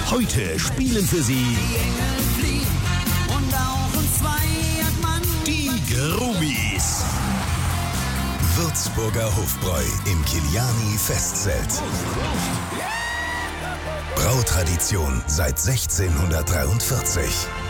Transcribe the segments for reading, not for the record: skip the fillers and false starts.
Heute spielen für Sie Die Engel fliegen und auch uns zwei hat man die Grubis. Würzburger Hofbräu im Kiliani Festzelt. Brautradition seit 1643.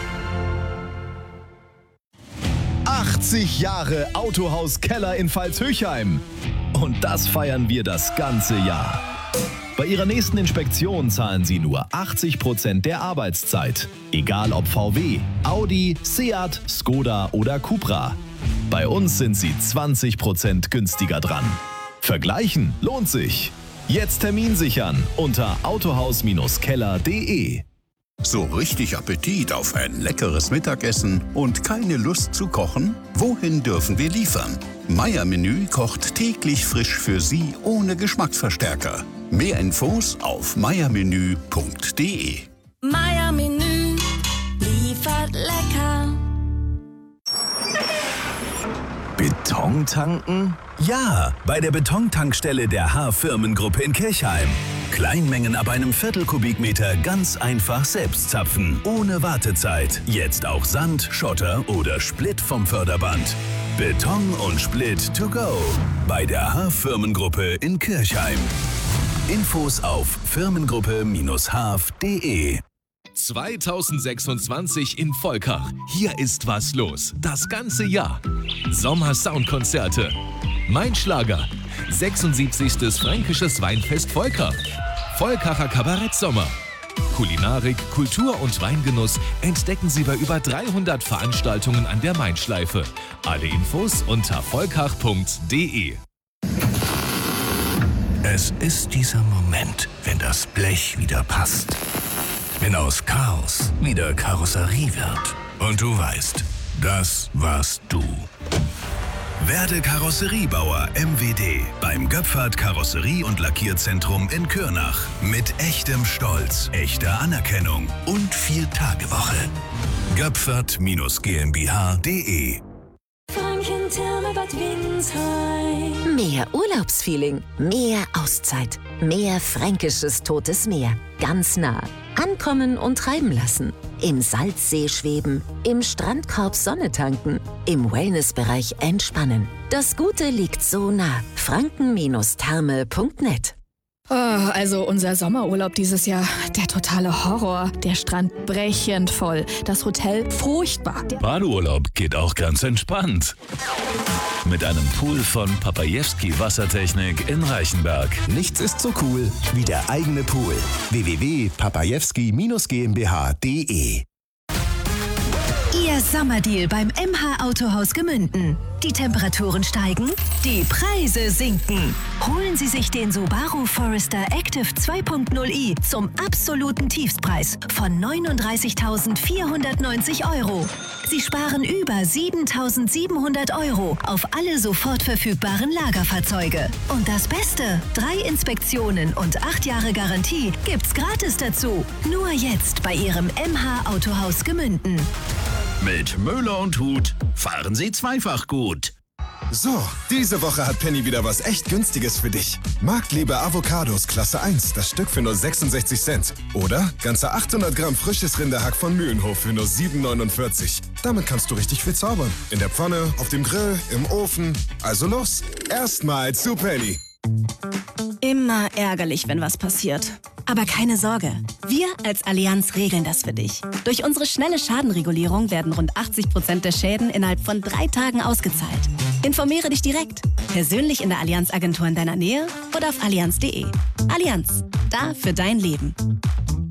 80 Jahre Autohaus Keller in Pfalz-Höchheim. Und das feiern wir das ganze Jahr. Bei Ihrer nächsten Inspektion zahlen Sie nur 80% der Arbeitszeit. Egal ob VW, Audi, Seat, Skoda oder Cupra. Bei uns sind Sie 20% günstiger dran. Vergleichen lohnt sich. Jetzt Termin sichern unter autohaus-keller.de. So richtig Appetit auf ein leckeres Mittagessen und keine Lust zu kochen? Wohin dürfen wir liefern? Meier-Menü kocht täglich frisch für Sie ohne Geschmacksverstärker. Mehr Infos auf meiermenü.de. Meier-Menü liefert lecker. Beton tanken? Ja, bei der Betontankstelle der H-Firmengruppe in Kirchheim. Kleinmengen ab einem Viertelkubikmeter ganz einfach selbst zapfen, ohne Wartezeit. Jetzt auch Sand, Schotter oder Split vom Förderband. Beton und Split to go bei der H-Firmengruppe in Kirchheim. Infos auf firmengruppe-haf.de. 2026 in Volkach. Hier ist was los. Das ganze Jahr. Sommer-Soundkonzerte. Mein Schlager. 76. Fränkisches Weinfest Volkach. Volkacher Kabarettsommer. Kulinarik, Kultur und Weingenuss entdecken Sie bei über 300 Veranstaltungen an der Main-Schleife. Alle Infos unter volkach.de. Es ist dieser Moment, wenn das Blech wieder passt. Wenn aus Chaos wieder Karosserie wird. Und du weißt, das warst du. Werde Karosseriebauer MWD beim Göpfert Karosserie- und Lackierzentrum in Kürnach. Mit echtem Stolz, echter Anerkennung und 4-Tage-Woche. Göpfert-GmbH.de. Franken-Therme Bad Windsheim. Mehr Urlaubsfeeling, mehr Auszeit, mehr fränkisches Totes Meer. Ganz nah. Ankommen und treiben lassen. Im Salzsee schweben, im Strandkorb Sonne tanken, im Wellnessbereich entspannen. Das Gute liegt so nah. franken-therme.net. Oh, also unser Sommerurlaub dieses Jahr, der totale Horror. Der Strand brechend voll, das Hotel furchtbar. Badeurlaub geht auch ganz entspannt. Mit einem Pool von Papajewski Wassertechnik in Reichenberg. Nichts ist so cool wie der eigene Pool. www.papajewski-GmbH.de. Ihr Sommerdeal beim MH Autohaus Gemünden. Die Temperaturen steigen, die Preise sinken. Holen Sie sich den Subaru Forester Active 2.0i zum absoluten Tiefstpreis von 39.490 €. Sie sparen über 7.700 € auf alle sofort verfügbaren Lagerfahrzeuge. Und das Beste, 3 Inspektionen und 8 Jahre Garantie gibt's gratis dazu. Nur jetzt bei Ihrem MH Autohaus Gemünden. Mit Möller und Huth fahren Sie zweifach gut. So, diese Woche hat Penny wieder was echt Günstiges für dich. Marktliebe Avocados Klasse 1, das Stück für nur 66 Cent. Oder ganze 800 Gramm frisches Rinderhack von Mühlenhof für nur 7,49. Damit kannst du richtig viel zaubern. In der Pfanne, auf dem Grill, im Ofen. Also los, erstmal zu Penny. Immer ärgerlich, wenn was passiert. Aber keine Sorge, wir als Allianz regeln das für dich. Durch unsere schnelle Schadenregulierung werden rund 80% der Schäden innerhalb von 3 Tagen ausgezahlt. Informiere dich direkt, persönlich in der Allianz-Agentur in deiner Nähe oder auf allianz.de. Allianz, da für dein Leben.